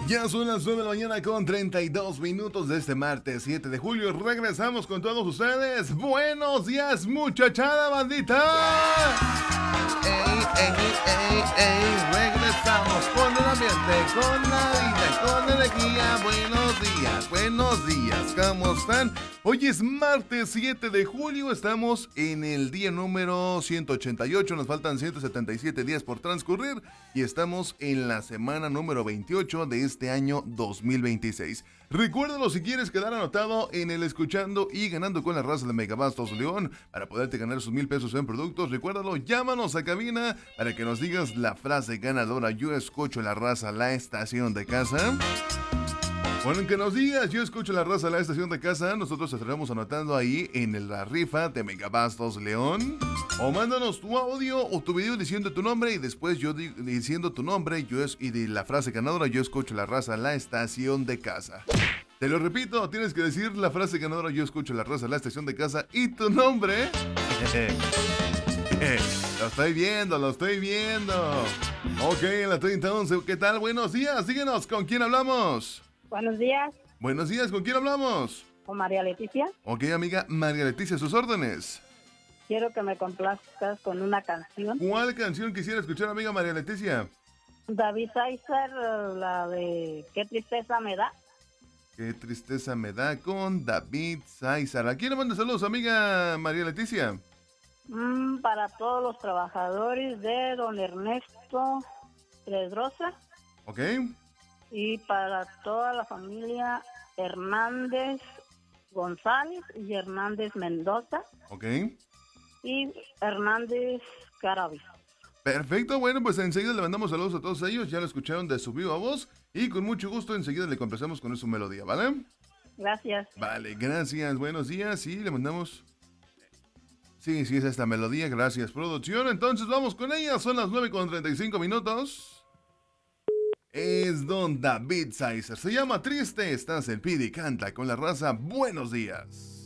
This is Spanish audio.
Ya son las 9 de la mañana con 32 minutos de este martes 7 de julio. Regresamos con todos ustedes. Buenos días, muchachada bandita. Ey, ey, ey, ey. Regresamos con el ambiente, con la vida, con energía. Buenos días, ¿cómo están? Hoy es martes 7 de julio, estamos en el día número 188, nos faltan 177 días por transcurrir y estamos en la semana número 28 de este año 2026. Recuérdalo si quieres quedar anotado en el Escuchando y Ganando con la Raza de Megabastos León para poderte ganar sus 1,000 pesos en productos. Recuérdalo, llámanos a cabina para que nos digas la frase ganadora. Yo escucho la raza, la estación de casa. Bueno, que nos digas, yo escucho la raza, la estación de casa, nosotros estaremos anotando ahí en la rifa de Megabastos León. O mándanos tu audio o tu video diciendo tu nombre y después yo diciendo tu nombre y de la frase ganadora, yo escucho la raza, la estación de casa. Te lo repito, tienes que decir la frase ganadora, yo escucho la raza, la estación de casa y tu nombre. Lo estoy viendo. Ok, en la 3011, ¿qué tal? Buenos días, síguenos, ¿con quién hablamos? Buenos días, Buenos días, ¿con quién hablamos? con María Leticia. Ok, amiga María Leticia, sus órdenes. Quiero que me complazcas con una canción. ¿Cuál canción quisiera escuchar, amiga María Leticia? David Sáizer, la de Qué tristeza me da. Qué tristeza me da con David Sáizar. ¿A quién le manda saludos, amiga María Leticia? Para todos los trabajadores de don Ernesto Pedrosa Ok, y para toda la familia Hernández González y Hernández Mendoza ok. y Hernández Carabi. Perfecto, bueno, pues enseguida le mandamos saludos a todos ellos. Ya lo escucharon de su viva voz y con mucho gusto enseguida le complacemos con su melodía, ¿vale? Gracias. Vale, gracias, buenos días y le mandamos... Sí, es esta melodía, gracias producción. Entonces vamos con ella, son las 9 con 35 minutos. Es don David Sáizar, se llama Triste, estás en Pidi Canta con la raza, buenos días.